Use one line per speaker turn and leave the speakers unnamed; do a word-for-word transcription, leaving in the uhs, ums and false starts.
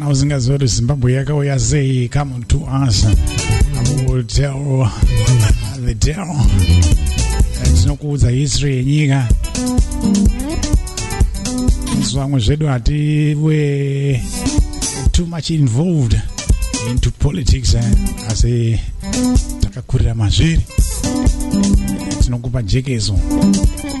usingazori Zimbabwe yakauya sei. Come on to us. I will tell the tale. Tinokuudza history yenyika. Zvamwe zvedu hatiwe too much involved into politics eh? Asi takakurira mazviri. Tinokupa jekezo.